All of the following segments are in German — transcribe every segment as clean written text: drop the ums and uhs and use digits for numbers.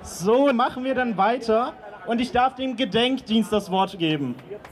So, machen wir dann weiter und ich darf dem Gedenkdienst das Wort geben.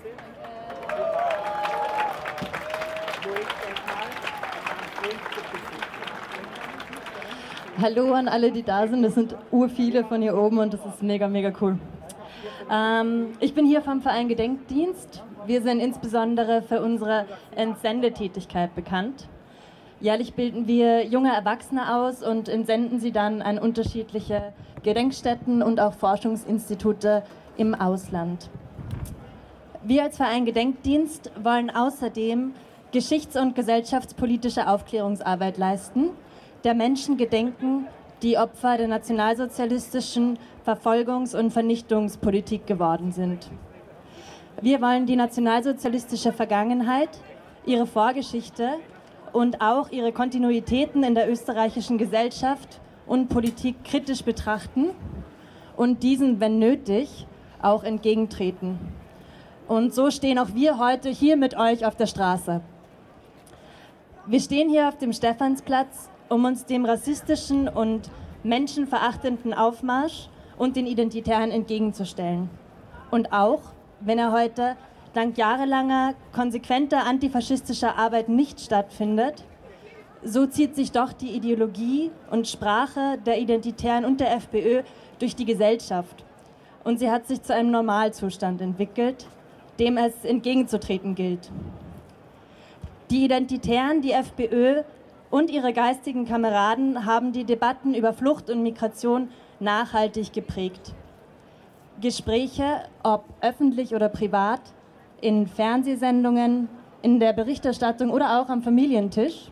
Hallo an alle, die da sind. Es sind urviele von hier oben und das ist mega, mega cool. Ich bin hier vom Verein Gedenkdienst. Wir sind insbesondere für unsere Entsendetätigkeit bekannt. Jährlich bilden wir junge Erwachsene aus und entsenden sie dann an unterschiedliche Gedenkstätten und auch Forschungsinstitute im Ausland. Wir als Verein Gedenkdienst wollen außerdem geschichts- und gesellschaftspolitische Aufklärungsarbeit leisten, der Menschen gedenken, die Opfer der nationalsozialistischen Verfolgungs- und Vernichtungspolitik geworden sind. Wir wollen die nationalsozialistische Vergangenheit, ihre Vorgeschichte und auch ihre Kontinuitäten in der österreichischen Gesellschaft und Politik kritisch betrachten und diesen, wenn nötig, auch entgegentreten. Und so stehen auch wir heute hier mit euch auf der Straße. Wir stehen hier auf dem Stephansplatz, um uns dem rassistischen und menschenverachtenden Aufmarsch und den Identitären entgegenzustellen. Und auch, wenn er heute dank jahrelanger, konsequenter antifaschistischer Arbeit nicht stattfindet, so zieht sich doch die Ideologie und Sprache der Identitären und der FPÖ durch die Gesellschaft. Und sie hat sich zu einem Normalzustand entwickelt, dem es entgegenzutreten gilt. Die Identitären, die FPÖ und ihre geistigen Kameraden haben die Debatten über Flucht und Migration nachhaltig geprägt. Gespräche, ob öffentlich oder privat, in Fernsehsendungen, in der Berichterstattung oder auch am Familientisch,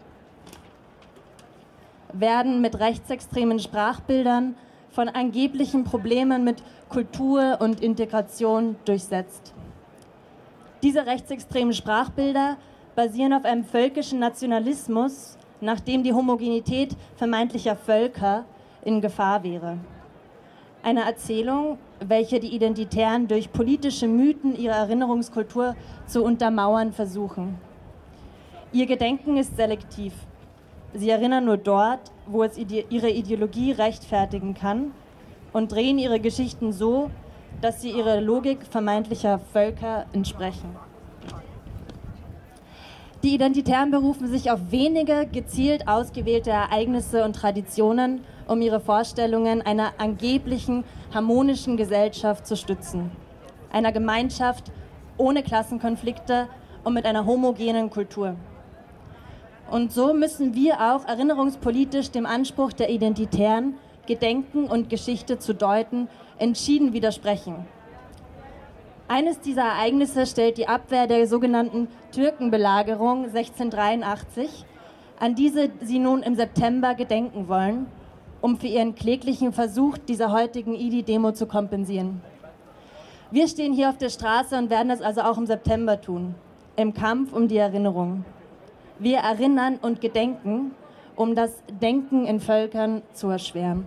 werden mit rechtsextremen Sprachbildern von angeblichen Problemen mit Kultur und Integration durchsetzt. Diese rechtsextremen Sprachbilder basieren auf einem völkischen Nationalismus, nach dem die Homogenität vermeintlicher Völker in Gefahr wäre. Eine Erzählung, welche die Identitären durch politische Mythen ihre Erinnerungskultur zu untermauern versuchen. Ihr Gedenken ist selektiv. Sie erinnern nur dort, wo es ihre Ideologie rechtfertigen kann und drehen ihre Geschichten so, dass sie ihrer Logik vermeintlicher Völker entsprechen. Die Identitären berufen sich auf wenige gezielt ausgewählte Ereignisse und Traditionen, um ihre Vorstellungen einer angeblichen harmonischen Gesellschaft zu stützen. Einer Gemeinschaft ohne Klassenkonflikte und mit einer homogenen Kultur. Und so müssen wir auch erinnerungspolitisch dem Anspruch der Identitären, Gedenken und Geschichte zu deuten, entschieden widersprechen. Eines dieser Ereignisse stellt die Abwehr der sogenannten Türkenbelagerung 1683, an diese sie nun im September gedenken wollen, um für ihren kläglichen Versuch dieser heutigen Idi-Demo zu kompensieren. Wir stehen hier auf der Straße und werden es also auch im September tun, im Kampf um die Erinnerung. Wir erinnern und gedenken, um das Denken in Völkern zu erschweren.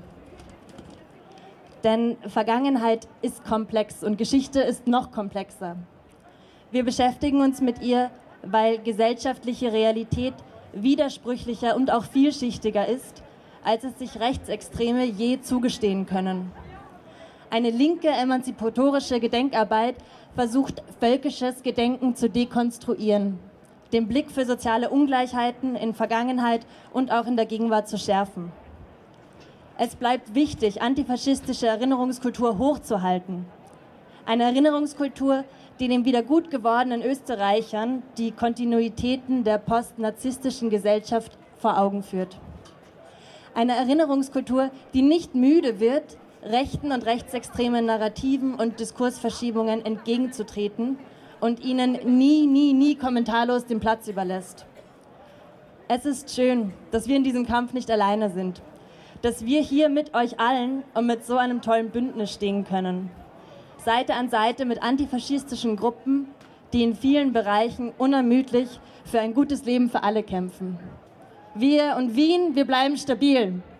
Denn Vergangenheit ist komplex und Geschichte ist noch komplexer. Wir beschäftigen uns mit ihr, weil gesellschaftliche Realität widersprüchlicher und auch vielschichtiger ist, als es sich Rechtsextreme je zugestehen können. Eine linke emanzipatorische Gedenkarbeit versucht, völkisches Gedenken zu dekonstruieren, den Blick für soziale Ungleichheiten in Vergangenheit und auch in der Gegenwart zu schärfen. Es bleibt wichtig, antifaschistische Erinnerungskultur hochzuhalten. Eine Erinnerungskultur, die den wieder gut gewordenen Österreichern die Kontinuitäten der postnarzisstischen Gesellschaft vor Augen führt. Eine Erinnerungskultur, die nicht müde wird, rechten und rechtsextremen Narrativen und Diskursverschiebungen entgegenzutreten und ihnen nie kommentarlos den Platz überlässt. Es ist schön, dass wir in diesem Kampf nicht alleine sind. Dass wir hier mit euch allen und mit so einem tollen Bündnis stehen können. Seite an Seite mit antifaschistischen Gruppen, die in vielen Bereichen unermüdlich für ein gutes Leben für alle kämpfen. Wir und Wien, wir bleiben stabil.